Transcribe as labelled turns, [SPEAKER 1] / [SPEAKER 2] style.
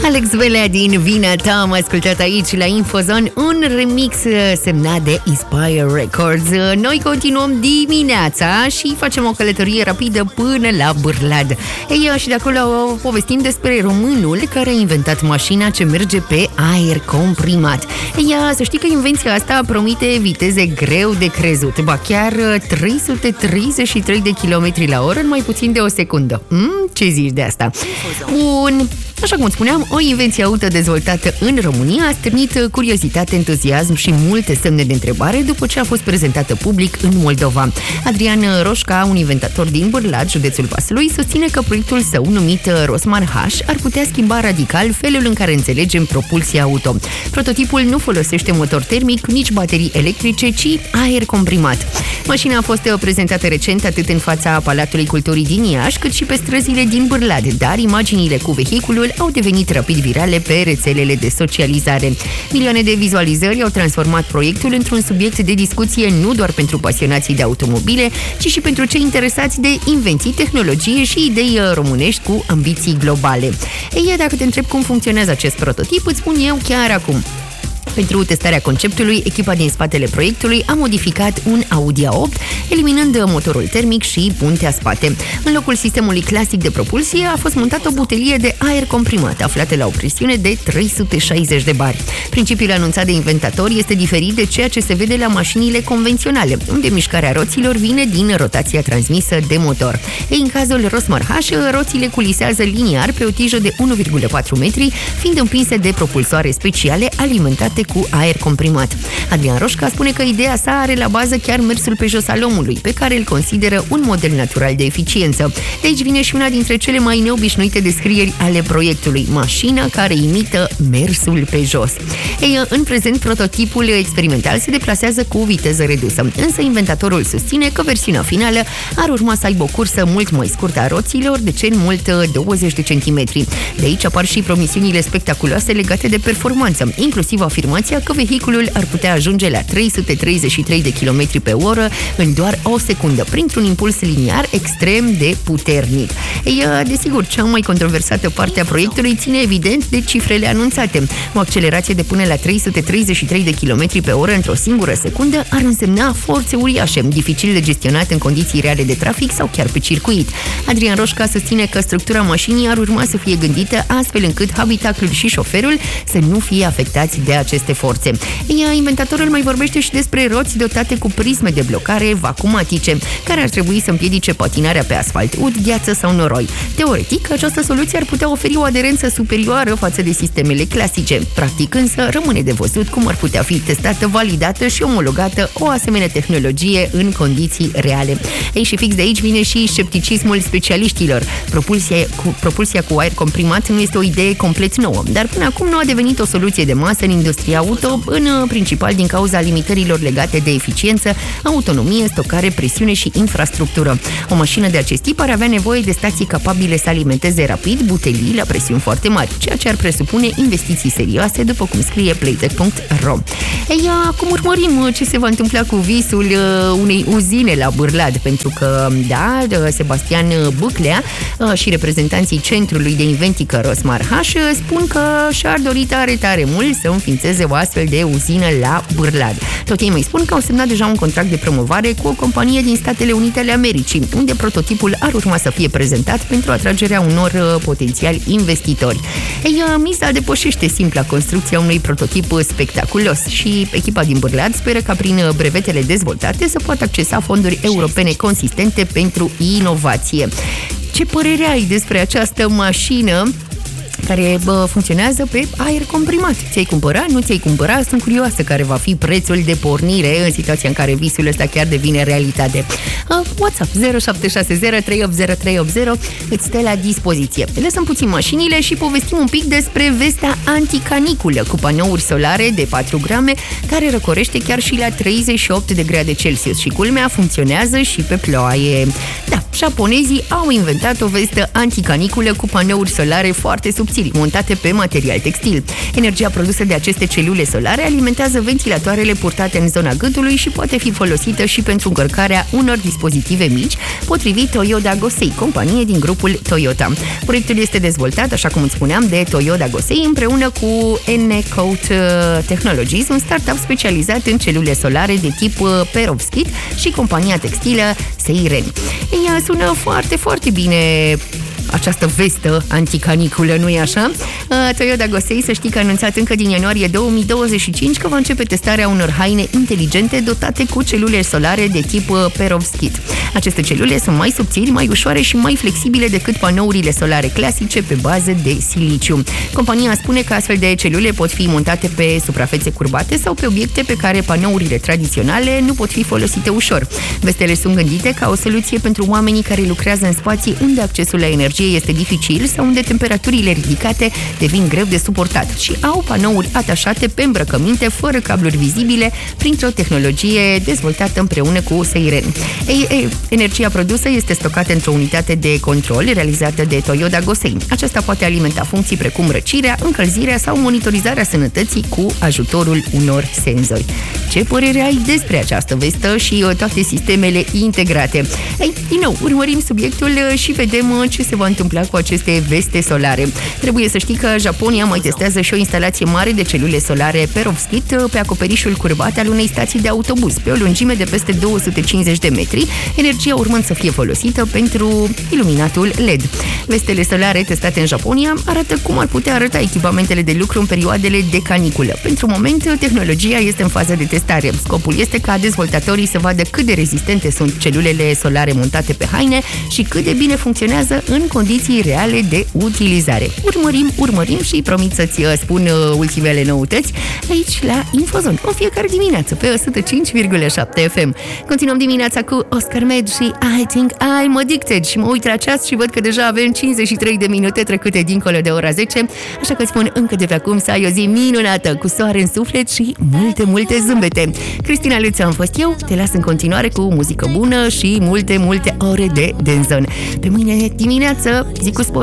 [SPEAKER 1] Alex Velea din Vina Ta am ascultat aici la Infozone, un remix semnat de Inspire Records. Noi continuăm dimineața și facem o călătorie rapidă până la Bârlad. Ei, și de acolo povestim despre românul care a inventat mașina ce merge pe aer comprimat. Ei, să știi că invenția asta promite viteze greu de crezut, ba chiar 333 de km la oră în mai puțin de o secundă. Ce zici de asta? Bun. Așa cum spuneam, o invenție auto dezvoltată în România a stârnit curiozitate, entuziasm și multe semne de întrebare după ce a fost prezentată public în Moldova. Adrian Roșca, un inventator din Bârlad, județul Vaslui, susține că proiectul său, numit Rosmar H, ar putea schimba radical felul în care înțelegem propulsia auto. Prototipul nu folosește motor termic, nici baterii electrice, ci aer comprimat. Mașina a fost prezentată recent atât în fața Palatului Culturii din Iași, cât și pe străzile din Bârlad, dar imaginile cu vehiculul au devenit rapid virale pe rețelele de socializare. Milioane de vizualizări au transformat proiectul într-un subiect de discuție nu doar pentru pasionații de automobile, ci și pentru cei interesați de invenții, tehnologie și idei românești cu ambiții globale. Ei, dacă te întreb cum funcționează acest prototip, îți spun eu chiar acum. Pentru testarea conceptului, echipa din spatele proiectului a modificat un Audi A8, eliminând motorul termic și puntea spate. În locul sistemului clasic de propulsie a fost montată o butelie de aer comprimat, aflată la o presiune de 360 de bari. Principiul anunțat de inventator este diferit de ceea ce se vede la mașinile convenționale, unde mișcarea roților vine din rotația transmisă de motor. Ei, în cazul Rosmar H, roțile culisează liniar pe o tijă de 1,4 metri, fiind împinse de propulsoare speciale alimentate cu aer comprimat. Adrian Roșca spune că ideea sa are la bază chiar mersul pe jos al omului, pe care îl consideră un model natural de eficiență. De aici vine și una dintre cele mai neobișnuite descrieri ale proiectului, mașina care imită mersul pe jos. Ei, în prezent, prototipul experimental se deplasează cu viteză redusă, însă inventatorul susține că versiunea finală ar urma să aibă o cursă mult mai scurtă a roților, de cel mult 20 de centimetri. De aici apar și promisiunile spectaculoase legate de performanță, inclusiv afirmația că vehiculul ar putea ajunge la 333 de km pe oră în doar o secundă, printr-un impuls liniar extrem de puternic. Ei, desigur, cea mai controversată parte a proiectului ține evident de cifrele anunțate. O accelerație de până la 333 de km pe oră într-o singură secundă ar însemna forțe uriașe, dificil de gestionat în condiții reale de trafic sau chiar pe circuit. Adrian Roșca susține că structura mașinii ar urma să fie gândită astfel încât habitaclul și șoferul să nu fie afectați de aceste forțe. Inventatorul mai vorbește și despre roți dotate cu prisme de blocare vacumatice, care ar trebui să împiedice patinarea pe asfalt, ud, gheață sau noroi. Teoretic, această soluție ar putea oferi o aderență superioară față de sistemele clasice. Practic însă, rămâne de văzut cum ar putea fi testată, validată și omologată o asemenea tehnologie în condiții reale. Ei, și fix de aici vine și scepticismul specialiștilor. Propulsia cu aer comprimat nu este o idee complet nouă, dar până acum nu a devenit o soluție de masă în industria auto, în principal din cauza limitărilor legate de eficiență, autonomie, stocare, presiune și infrastructură. O mașină de acest tip ar avea nevoie de stații capabile să alimenteze rapid butelii la presiuni foarte mari, ceea ce ar presupune investiții serioase, după cum scrie playtech.ro. Ei, acum urmărim ce se va întâmpla cu visul unei uzine la Bârlad, pentru că, da, Sebastian Bâclea și reprezentanții Centrului de Inventică Rosmar H spun că și-ar dori tare mult să înființeze o astfel de uzină la Bârlad. Tot ei mai spun că au semnat deja un contract de promovare cu o companie din Statele Unite ale Americii, unde prototipul ar urma să fie prezentat pentru atragerea unor potențiali investitori. Ei, miza depășește simpla construcția unui prototip spectaculos și echipa din Bârlad speră ca prin brevetele dezvoltate să poată accesa fonduri europene consistente pentru inovație. Ce părere ai despre această mașină care funcționează pe aer comprimat? Ți-ai cumpărat? Nu ți-ai cumpărat? Sunt curioasă care va fi prețul de pornire în situația în care visul ăsta chiar devine realitate. WhatsApp 0760 380 îți stă la dispoziție. Lăsăm puțin mașinile și povestim un pic despre Vestea anticaniculă cu panouri solare de 4 grame care răcorește chiar și la 38 de grade Celsius și culmea funcționează și pe ploaie. Da, Japonezii au inventat o vestă anticaniculă cu panouri solare foarte subțiri, montate pe material textil. Energia produsă de aceste celule solare alimentează ventilatoarele purtate în zona gâtului și poate fi folosită și pentru încărcarea unor dispozitive mici, potrivit Toyota Gosei, companie din grupul Toyota. Proiectul este dezvoltat, așa cum îți spuneam, de Toyota Gosei împreună cu N-Coat Technologies, un startup specializat în celule solare de tip perovskit, și compania textilă Seiren. Ea sună foarte, foarte bine, această vestă anticaniculă, nu-i așa? Toyota Gosei, să știi că a anunțat încă din ianuarie 2025 că va începe testarea unor haine inteligente dotate cu celule solare de tip perovskit. Aceste celule sunt mai subțiri, mai ușoare și mai flexibile decât panourile solare clasice pe bază de siliciu. Compania spune că astfel de celule pot fi montate pe suprafețe curbate sau pe obiecte pe care panourile tradiționale nu pot fi folosite ușor. Vestele sunt gândite ca o soluție pentru oamenii care lucrează în spații unde accesul la energie este dificil sau unde temperaturile ridicate devin greu de suportat și au panouri atașate pe îmbrăcăminte fără cabluri vizibile printr-o tehnologie dezvoltată împreună cu Seiren. Energia produsă este stocată într-o unitate de control realizată de Toyota Gosei. Aceasta poate alimenta funcții precum răcirea, încălzirea sau monitorizarea sănătății cu ajutorul unor senzori. Ce părere ai despre această vestă și toate sistemele integrate? Din nou, urmărim subiectul și vedem ce se va întâmpla cu aceste veste solare. Trebuie să știi că Japonia mai testează și o instalație mare de celule solare perovskit pe acoperișul curbat al unei stații de autobuz, pe o lungime de peste 250 de metri, energia urmând să fie folosită pentru iluminatul LED. Vestele solare testate în Japonia arată cum ar putea arăta echipamentele de lucru în perioadele de caniculă. Pentru moment, tehnologia este în fază de testare. Scopul este ca dezvoltatorii să vadă cât de rezistente sunt celulele solare montate pe haine și cât de bine funcționează în condiții reale de utilizare. Urmărim și promit să-ți spun ultimele noutăți aici la Infozon, în fiecare dimineață pe 105,7 FM. Continuăm dimineața cu Oscar Med și I Think I'm Addicted și mă uit la ceas și văd că deja avem 53 de minute trecute dincolo de ora 10, așa că spun încă de pe acum să ai o zi minunată, cu soare în suflet și multe zâmbete. Cristina Luță am fost eu, te las în continuare cu muzică bună și multe ore de Denzon. Pe mâine dimineață, zi cu spor!